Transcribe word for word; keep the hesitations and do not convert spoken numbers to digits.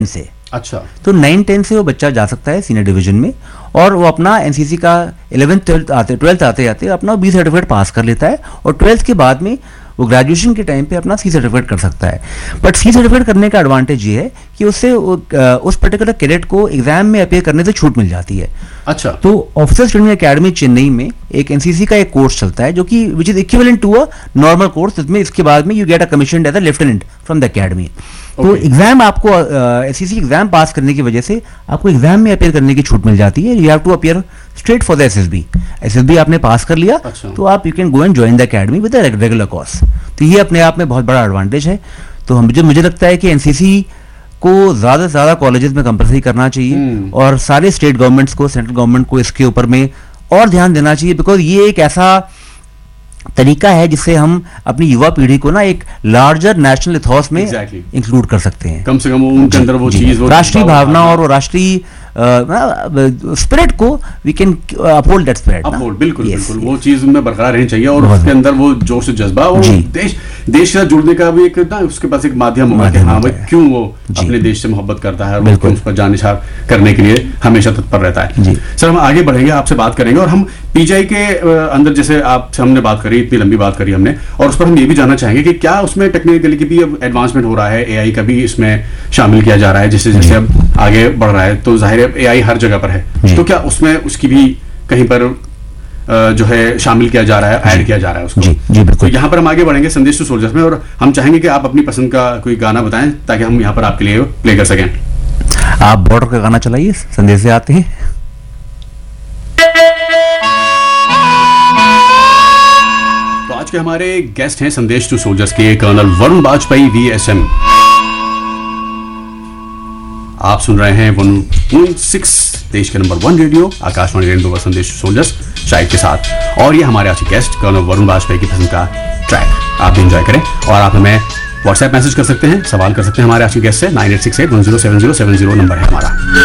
से। अच्छा, तो नाइन टेन से वो बच्चा जा सकता है सीनियर डिवीजन में, और वो अपना एनसीसी का इलेवेंथ ट्वेल्थ आते ट्वेल्थ आते आते अपना बी सर्टिफिकेट पास कर लेता है, और ट्वेल्थ के बाद में वो ग्रेजुएशन के टाइम पे अपना सी सर्टिफिकेट कर सकता है। बट सी सर्टिफिकेट करने का एडवांटेज ये है कि उससे उस पर्टिकुलर कैडेट को एग्जाम में अपीयर करने से छूट मिल जाती है। अच्छा, तो ऑफिसर्स ट्रेनिंग एकेडमी चेन्नई में एक एनसीसी का एक कोर्स चलता है जो कि which is equivalent to a normal course, जिसमें इसके बाद में you get a commission as a lieutenant from the academy. तो एग्जाम आपको एससीसी एग्जाम पास करने की वजह से आपको एग्जाम में अपीयर करने की छूट मिल जाती है। You have to appear straight for the SSB. SSB आपने पास कर लिया, अच्छा, तो आप you can go and join the academy with a regular course. तो ये अपने आप में बहुत बड़ा एडवांटेज है। तो हम जो मुझे लगता है कि एनसीसी को ज्यादा से ज्यादा कॉलेजेस में कंपलसरी करना चाहिए, और सारे स्टेट गवर्नमेंट्स को, सेंट्रल गवर्नमेंट को इसके ऊपर में और ध्यान देना चाहिए, बिकॉज ये एक ऐसा तरीका है जिससे हम अपनी युवा पीढ़ी को ना एक लार्जर नेशनल इथॉस में exactly. इंक्लूड कर सकते हैं। कम से कम उनके अंदर वो चीज, वो राष्ट्रीय भावना और वो राष्ट्रीय स्पिरिट को we can uphold that spirit. Uphold, बिल्कुल बिल्कुल वो चीज उनमें बरकरार रहनी चाहिए, और उसके अंदर वो जोश जज्बा और देश देश से जुड़ने का भी एक ना उसके पास एक माध्यम होगा कि हाँ भाई क्यों वो अपने देश से मोहब्बत करता है, और उस पर जानिसार करने के लिए हमेशा तत्पर रहता है। सर, हम आगे बढ़ेंगे, आपसे बात करेंगे, और हम पीजीआई के अंदर जैसे आपसे हमने बात करी, इतनी लंबी बात करी हमने, और उस पर हम ये भी जानना चाहेंगे कि क्या उसमें टेक्निकली की भी अब एडवांसमेंट हो रहा है, एआई का भी इसमें शामिल किया जा रहा है, जैसे जैसे अब आगे बढ़ रहा है, तो जाहिर है एआई हर जगह पर है, तो क्या उसमें उसकी भी कहीं पर जो है शामिल किया जा रहा है, ऐड किया जा रहा है उसको? जी, जी, बिल्कुल। तो यहाँ पर हम आगे बढ़ेंगे संदेश टू सोल्जर्स में, और हम चाहेंगे कि आप अपनी पसंद का कोई गाना बताएं ताकि हम यहाँ पर आपके लिए प्ले कर सकें। आप बॉर्डर का गाना चलाइए, संदेश से आते हैं। तो आज के हमारे गेस्ट हैं संदेश टू सोल्जर्स के कर्नल वरुण बाजपेयी वीएसएम। आप सुन रहे हैं वन पॉइंट सिक्स देश के number one radio Akashvani radio संदेश टू सोल्जर्स शाहिद के साथ, और ये हमारे आज के गेस्ट कर्नल वरुण बाजपेयी की पसंद का ट्रैक आप भी एंजॉय करें। और आप हमें व्हाट्सएप मैसेज कर सकते हैं, सवाल कर सकते हैं हमारे आज के गेस्ट से। Nine eight six eight one zero seven zero seven zero number है हमारा।